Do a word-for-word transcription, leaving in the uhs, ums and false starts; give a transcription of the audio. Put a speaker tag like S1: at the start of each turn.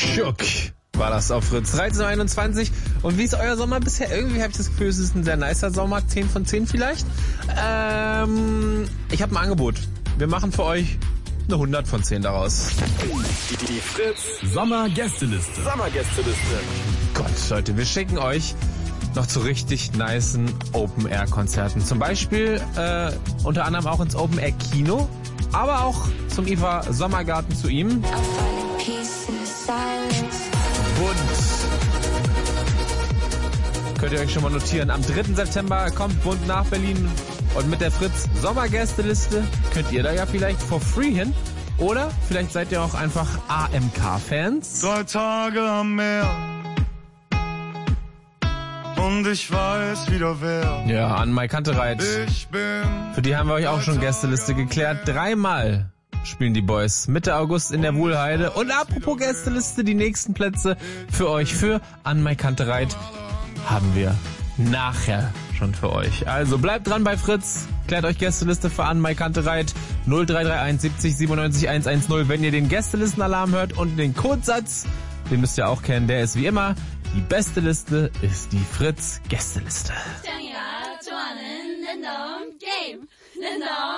S1: Shook war das auf Fritz. dreizehn Uhr einundzwanzig. Und wie ist euer Sommer bisher? Irgendwie habe ich das Gefühl, es ist ein sehr nicer Sommer. zehn von zehn vielleicht. Ähm, ich habe ein Angebot. Wir machen für euch eine hundert von zehn daraus.
S2: Die, die Fritz Sommergästeliste. Sommergästeliste.
S1: Gott, Leute, wir schicken euch noch zu richtig nicen Open-Air-Konzerten. Zum Beispiel äh, unter anderem auch ins Open-Air-Kino, aber auch zum I F A Sommergarten zu ihm. Bunt. Könnt ihr euch schon mal notieren. Am dritten September kommt Bunt nach Berlin und mit der Fritz Sommergästeliste könnt ihr da ja vielleicht for free hin. Oder vielleicht seid ihr auch einfach A M K-Fans.
S3: Drei Tage am Meer und ich weiß wieder wer.
S1: Ja, an Mai Kantereit.
S3: Ich bin.
S1: Für die haben wir euch auch schon Gästeliste geklärt. Dreimal spielen die Boys Mitte August in der Wuhlheide. Und apropos Gästeliste, die nächsten Plätze für euch für An Mai Kantereit haben wir nachher schon für euch. Also bleibt dran bei Fritz. Klärt euch Gästeliste für An Mai Kantereit null drei drei eins siebzig siebenundneunzig hundertzehn. Wenn ihr den Gästelistenalarm hört und den Codesatz, den müsst ihr auch kennen, der ist wie immer, die beste Liste ist die Fritz Gästeliste.